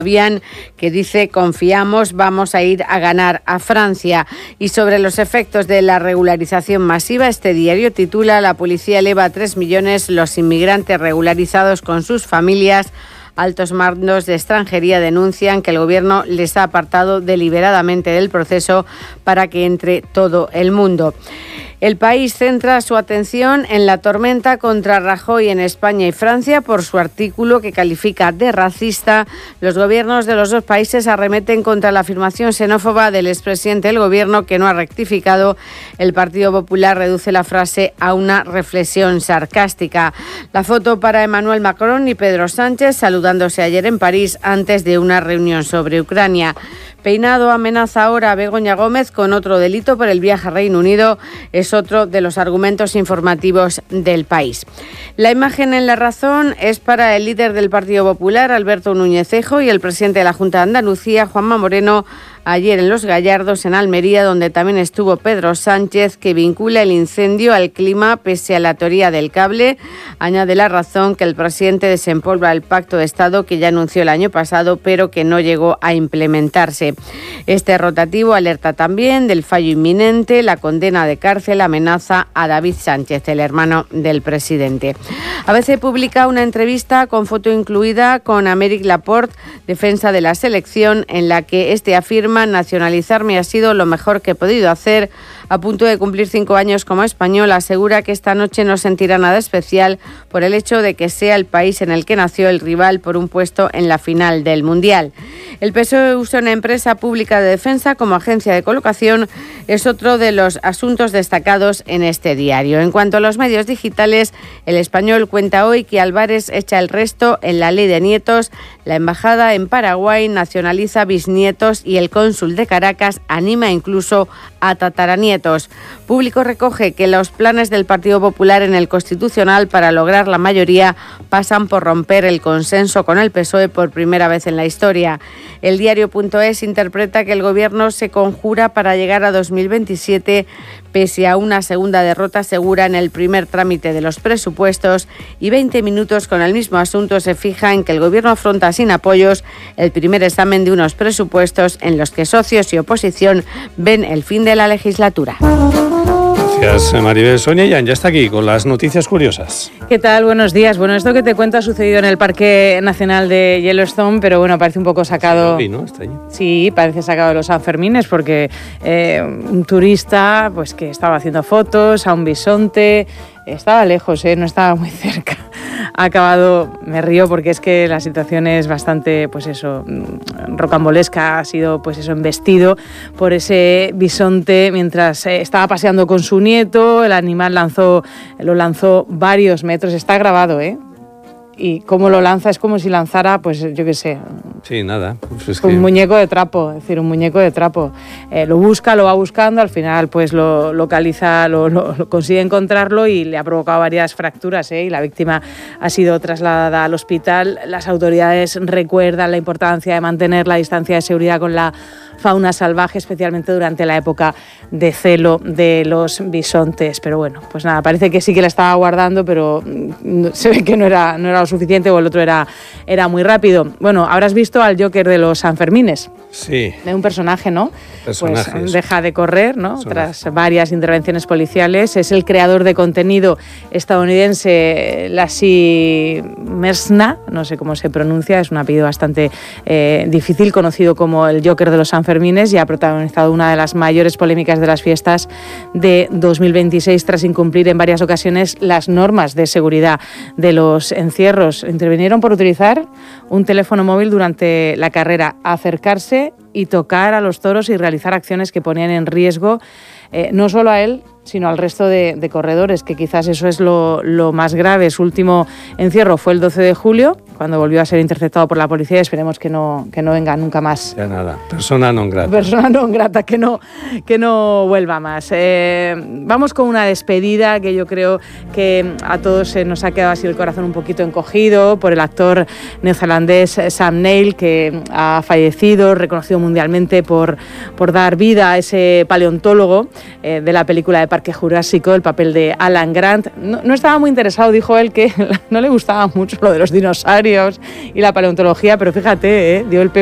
que dice: confiamos, vamos a ir a ganar a Francia. Y sobre los efectos de la regularización masiva, este diario titula: la policía eleva a 3 millones los inmigrantes regularizados con sus familias. Altos mandos de extranjería denuncian que el gobierno les ha apartado deliberadamente del proceso para que entre todo el mundo. El País centra su atención en la tormenta contra Rajoy en España y Francia por su artículo que califica de racista. Los gobiernos de los dos países arremeten contra la afirmación xenófoba del expresidente del gobierno, que no ha rectificado. El Partido Popular reduce la frase a una reflexión sarcástica. La foto para Emmanuel Macron y Pedro Sánchez saludándose ayer en París antes de una reunión sobre Ucrania. Peinado amenaza ahora a Begoña Gómez con otro delito por el viaje a Reino Unido. Es otro de los argumentos informativos del País. La imagen en La Razón es para el líder del Partido Popular, Alberto Núñez Feijóo, y el presidente de la Junta de Andalucía, Juanma Moreno, ayer en Los Gallardos, en Almería, donde también estuvo Pedro Sánchez, que vincula el incendio al clima pese a la teoría del cable. Añade La Razón que el presidente desempolva el Pacto de Estado que ya anunció el año pasado, pero que no llegó a implementarse. Este rotativo alerta también del fallo inminente. La condena de cárcel amenaza a David Sánchez, el hermano del presidente. ABC publica una entrevista con foto incluida con Aymeric Laporte, defensa de la selección, en la que este afirma: nacionalizarme ha sido lo mejor que he podido hacer. A punto de cumplir 5 años como español, asegura que esta noche no sentirá nada especial por el hecho de que sea el país en el que nació el rival por un puesto en la final del Mundial. El PSOE usa una empresa pública de defensa como agencia de colocación. Es otro de los asuntos destacados en este diario. En cuanto a los medios digitales, El Español cuenta hoy que Álvarez echa el resto en la ley de nietos. La embajada en Paraguay nacionaliza bisnietos y el cónsul de Caracas anima incluso a tataranietos. Público recoge que los planes del Partido Popular en el Constitucional para lograr la mayoría pasan por romper el consenso con el PSOE por primera vez en la historia. El diario.es interpreta que el Gobierno se conjura para llegar a 2027 pese a una segunda derrota segura en el primer trámite de los presupuestos, y 20 minutos con el mismo asunto se fija en que el Gobierno afronta sin apoyos el primer examen de unos presupuestos en los que socios y oposición ven el fin de la legislatura. Gracias, Maribel. Sonia ya está aquí con las noticias curiosas. ¿Qué tal? Buenos días. Bueno, esto que te cuento ha sucedido en el Parque Nacional de Yellowstone, pero bueno, parece un poco sacado... Sí, ¿no? Está allí. Sí, parece sacado de los Sanfermines, porque un turista pues que estaba haciendo fotos a un bisonte, estaba lejos, no estaba muy cerca. Ha acabado, me río porque es que la situación es bastante, pues eso, rocambolesca. Ha sido, pues eso, embestido por ese bisonte mientras estaba paseando con su nieto. El animal lo lanzó varios metros. Está grabado, Y cómo lo lanza es como si lanzara, pues yo qué sé. Sí, nada. Pues un muñeco de trapo, es decir, un muñeco de trapo. Lo va buscando, al final pues lo localiza, lo consigue encontrarlo y le ha provocado varias fracturas, y la víctima ha sido trasladada al hospital. Las autoridades recuerdan la importancia de mantener la distancia de seguridad con la fauna salvaje, especialmente durante la época de celo de los bisontes. Pero bueno, pues nada, parece que sí que la estaba guardando, pero se ve que no era lo suficiente, o el otro era muy rápido. Bueno, habrás visto al Joker de los Sanfermines. Sí. De un personaje, ¿no? Personajes. Pues deja de correr, ¿no? Tras varias intervenciones policiales. Es el creador de contenido estadounidense Lassie Mersna, no sé cómo se pronuncia, es un apellido bastante difícil, conocido como el Joker de los Sanfermines, y ha protagonizado una de las mayores polémicas de las fiestas de 2026 tras incumplir en varias ocasiones las normas de seguridad de los encierros. Intervinieron por utilizar un teléfono móvil durante la carrera, acercarse y tocar a los toros y realizar acciones que ponían en riesgo no solo a él, sino al resto de corredores, que quizás eso es lo más grave. Su último encierro fue el 12 de julio, cuando volvió a ser interceptado por la policía, y esperemos que no venga nunca más. Ya nada, persona non grata. Persona non grata, que no vuelva más. Vamos con una despedida que yo creo que a todos se nos ha quedado así el corazón un poquito encogido por el actor neozelandés Sam Neill, que ha fallecido, reconocido mundialmente por dar vida a ese paleontólogo de la película de Parque Jurásico, el papel de Alan Grant. No estaba muy interesado, dijo él, que no le gustaba mucho lo de los dinosaurios veterinarios y la paleontología, pero fíjate, dio el